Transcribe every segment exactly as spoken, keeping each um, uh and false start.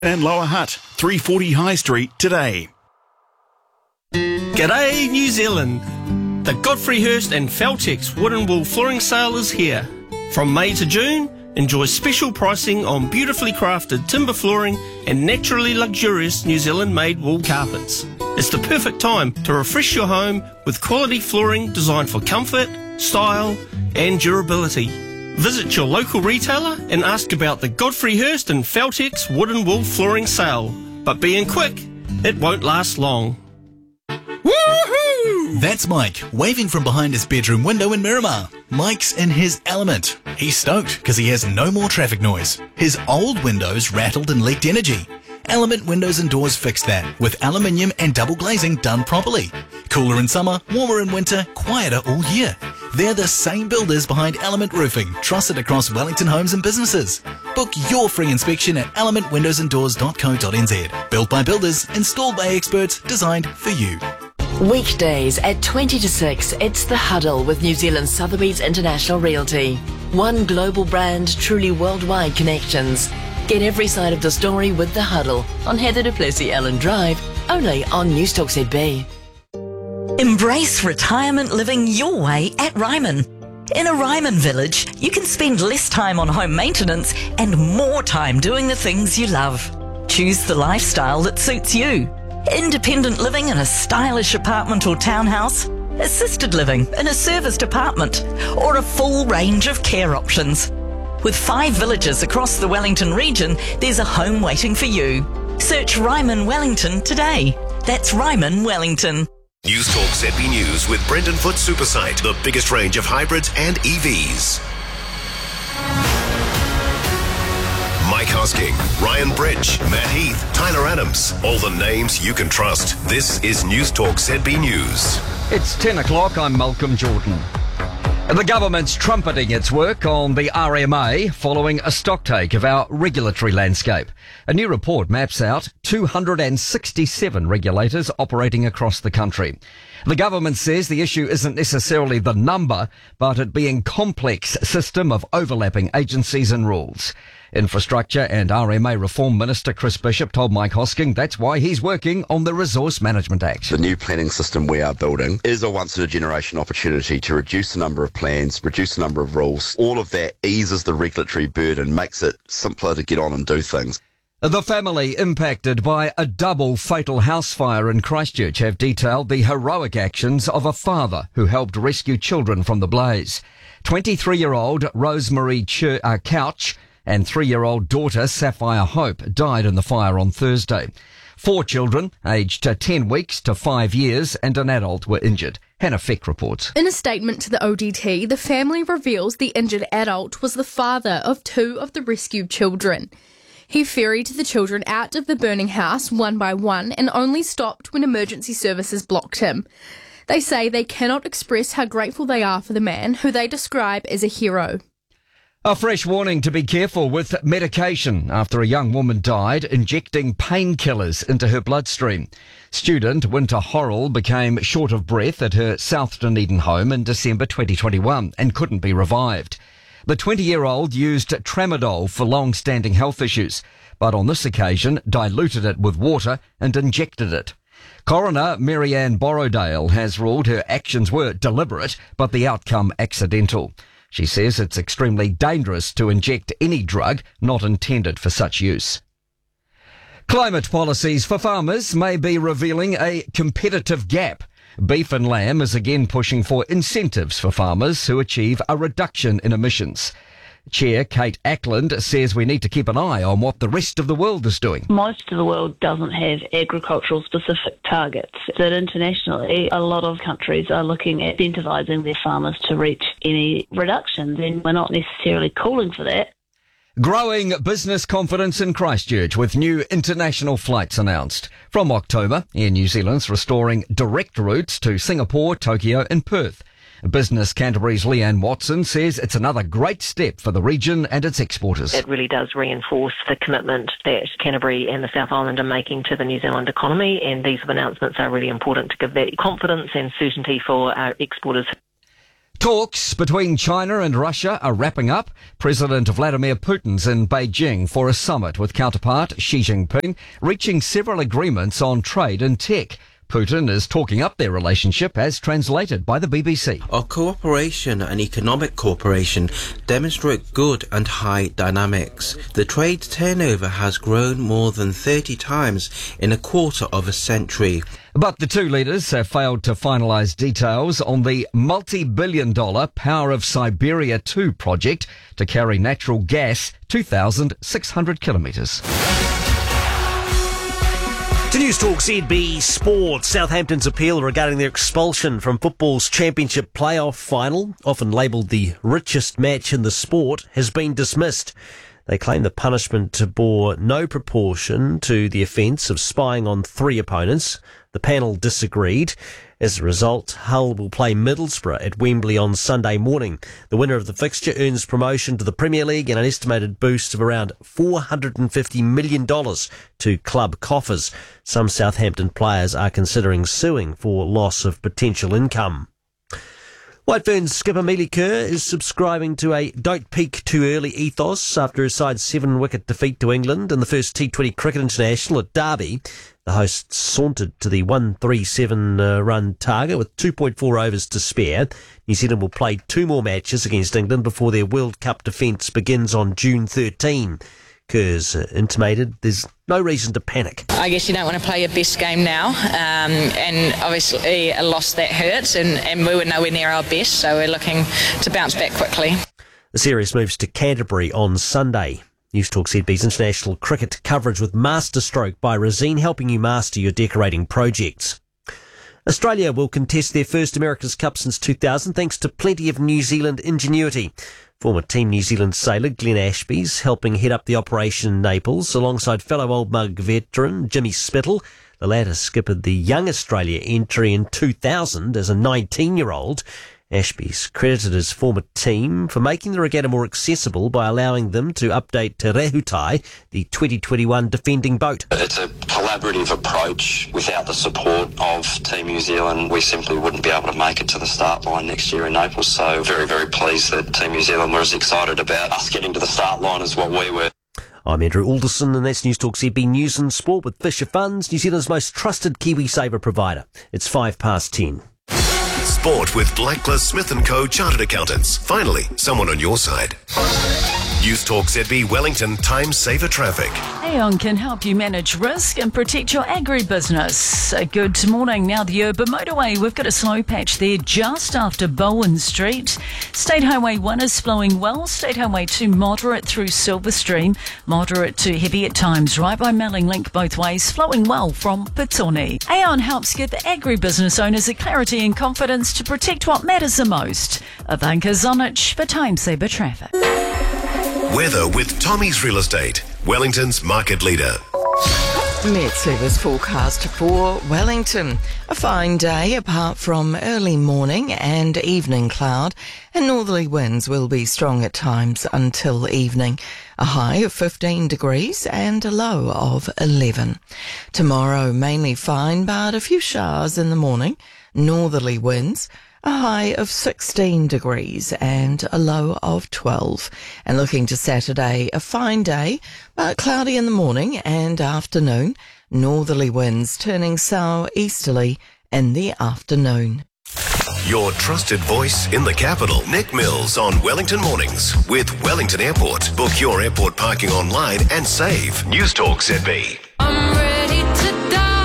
And Lower Hutt, three forty High Street today. G'day New Zealand! The Godfrey Hirst and Feltex Wood and Wool Flooring Sale is here. From May to June, enjoy special pricing on beautifully crafted timber flooring and naturally luxurious New Zealand-made wool carpets. It's the perfect time to refresh your home with quality flooring designed for comfort, style and durability. Visit your local retailer and ask about the Godfrey Hirst and Feltex Wood and Wool Flooring Sale. But being quick, it won't last long. Woohoo! That's Mike, waving from behind his bedroom window in Miramar. Mike's in his element. He's stoked because he has no more traffic noise. His old windows rattled and leaked energy. Element Windows and Doors fixed that, with aluminium and double glazing done properly. Cooler in summer, warmer in winter, quieter all year. They're the same builders behind Element Roofing, trusted across Wellington homes and businesses. Book your free inspection at element windows and doors dot co dot n z. Built by builders, installed by experts, designed for you. Weekdays at twenty to six, it's The Huddle with New Zealand Sotheby's International Realty. One global brand, truly worldwide connections. Get every side of the story with The Huddle on Heather du Plessis Allen Drive, only on Newstalk Z B. Embrace retirement living your way at Ryman. In a Ryman village, you can spend less time on home maintenance and more time doing the things you love. Choose the lifestyle that suits you. Independent living in a stylish apartment or townhouse, assisted living in a serviced apartment, or a full range of care options. With five villages across the Wellington region, there's a home waiting for you. Search Ryman Wellington today. That's Ryman Wellington. Newstalk Z B News with Brendan Foot Supersite, the biggest range of hybrids and E Vs. Mike Hosking, Ryan Bridge, Matt Heath, Tyler Adams, all the names you can trust. This is Newstalk Z B News. It's ten o'clock, I'm Malcolm Jordan. The government's trumpeting its work on the R M A following a stocktake of our regulatory landscape. A new report maps out two hundred sixty-seven regulators operating across the country. The government says the issue isn't necessarily the number, but it being complex system of overlapping agencies and rules. Infrastructure and R M A Reform Minister Chris Bishop told Mike Hosking that's why he's working on the Resource Management Act. The new planning system we are building is a once-in-a-generation opportunity to reduce the number of plans, reduce the number of rules. All of that eases the regulatory burden, makes it simpler to get on and do things. The family impacted by a double fatal house fire in Christchurch have detailed the heroic actions of a father who helped rescue children from the blaze. twenty-three-year-old Rosemarie Ch- uh, Couch and three-year-old daughter Sapphire Hope died in the fire on Thursday. Four children, aged ten weeks to five years, and an adult were injured. Hannah Feck reports. In a statement to the O D T, the family reveals the injured adult was the father of two of the rescued children. He ferried the children out of the burning house one by one and only stopped when emergency services blocked him. They say they cannot express how grateful they are for the man, who they describe as a hero. A fresh warning to be careful with medication after a young woman died injecting painkillers into her bloodstream. Student Winter Horrell became short of breath at her South Dunedin home in December twenty twenty-one and couldn't be revived. The twenty-year-old used tramadol for long-standing health issues, but on this occasion diluted it with water and injected it. Coroner Marianne Borrowdale has ruled her actions were deliberate, but the outcome accidental. She says it's extremely dangerous to inject any drug not intended for such use. Climate policies for farmers may be revealing a competitive gap. Beef and Lamb is again pushing for incentives for farmers who achieve a reduction in emissions. Chair Kate Ackland says we need to keep an eye on what the rest of the world is doing. Most of the world doesn't have agricultural specific targets. That internationally, a lot of countries are looking at incentivising their farmers to reach any reductions, and we're not necessarily calling for that. Growing business confidence in Christchurch with new international flights announced. From October, Air New Zealand's restoring direct routes to Singapore, Tokyo and Perth. Business Canterbury's Leanne Watson says it's another great step for the region and its exporters. It really does reinforce the commitment that Canterbury and the South Island are making to the New Zealand economy, and these announcements are really important to give that confidence and certainty for our exporters. Talks between China and Russia are wrapping up. President Vladimir Putin's in Beijing for a summit with counterpart Xi Jinping, reaching several agreements on trade and tech. Putin is talking up their relationship as translated by the B B C. Our cooperation and economic cooperation demonstrate good and high dynamics. The trade turnover has grown more than thirty times in a quarter of a century. But the two leaders have failed to finalise details on the multi-billion dollar Power of Siberia two project to carry natural gas two thousand six hundred kilometres. To News Talk Z B Sport, Southampton's appeal regarding their expulsion from football's championship playoff final, often labelled the richest match in the sport, has been dismissed. They claim the punishment bore no proportion to the offence of spying on three opponents. The panel disagreed. As a result, Hull will play Middlesbrough at Wembley on Sunday morning. The winner of the fixture earns promotion to the Premier League and an estimated boost of around four hundred fifty million dollars to club coffers. Some Southampton players are considering suing for loss of potential income. White Ferns skipper Mealy Kerr is subscribing to a don't peak too early ethos after his side's seven-wicket defeat to England in the first T twenty Cricket International at Derby. The hosts sauntered to the one thirty-seven uh, run target with two point four overs to spare. New Zealand will play two more matches against England before their World Cup defence begins on June thirteenth. Kerr's uh, intimated there's no reason to panic. I guess you don't want to play your best game now, um, and obviously a loss that hurts, and, and we were nowhere near our best, so we're looking to bounce back quickly. The series moves to Canterbury on Sunday. News Talk Z B's international cricket coverage with Masterstroke by Razine, helping you master your decorating projects. Australia will contest their first America's Cup since two thousand thanks to plenty of New Zealand ingenuity. Former Team New Zealand sailor Glenn Ashby's helping head up the operation in Naples alongside fellow Old Mug veteran Jimmy Spittle. The latter skippered the Young Australia entry in two thousand as a nineteen-year-old. Ashby's credited his former team for making the regatta more accessible by allowing them to update Te Rehutai, the twenty twenty-one defending boat. It's a collaborative approach. Without the support of Team New Zealand, we simply wouldn't be able to make it to the start line next year in Naples. So very, very pleased that Team New Zealand were as excited about us getting to the start line as what we were. I'm Andrew Alderson, and that's News Talk Z B News and Sport with Fisher Funds, New Zealand's most trusted KiwiSaver provider. It's five past ten. Sport with Blackler Smith and Co Chartered Accountants. Finally, someone on your side. News Talk Z B Wellington Time Saver Traffic. Aon can help you manage risk and protect your agribusiness. Uh, Good morning. Now the urban motorway, we've got a slow patch there just after Bowen Street. State Highway one is flowing well. State Highway two moderate through Silverstream. Moderate to heavy at times right by Melling Link both ways, flowing well from Petone. Aon helps give agribusiness owners the clarity and confidence to protect what matters the most. Ivanka Zonich for Time Saver Traffic. Weather with Tommy's Real Estate, Wellington's market leader. Met Service forecast for Wellington. A fine day apart from early morning and evening cloud, and northerly winds will be strong at times until evening. A high of fifteen degrees and a low of eleven. Tomorrow mainly fine, but a few showers in the morning. Northerly winds. A high of sixteen degrees and a low of twelve. And looking to Saturday, a fine day, but cloudy in the morning and afternoon. Northerly winds turning southeasterly in the afternoon. Your trusted voice in the capital. Nick Mills on Wellington Mornings with Wellington Airport. Book your airport parking online and save. News Talk Z B. I'm ready to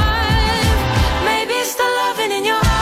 dive. Maybe it's the loving in your eyes.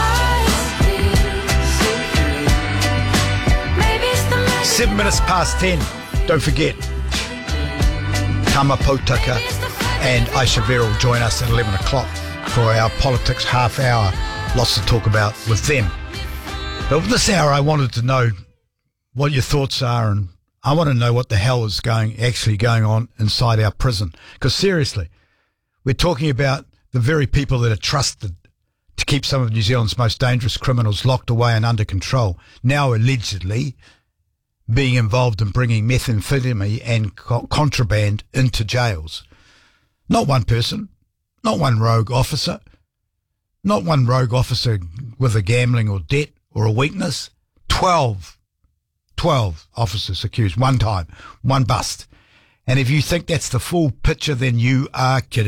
Seven minutes past ten. Don't forget, Tama Potaka and Aisha Vera will join us at eleven o'clock for our politics half hour. Lots to talk about with them. But with this hour, I wanted to know what your thoughts are, and I want to know what the hell is going actually going on inside our prison. Because seriously, we're talking about the very people that are trusted to keep some of New Zealand's most dangerous criminals locked away and under control, now allegedly being involved in bringing methamphetamine and co- contraband into jails. Not one person, not one rogue officer, not one rogue officer with a gambling or debt or a weakness. twelve, twelve officers accused, one time, one bust. And if you think that's the full picture, then you are kidding.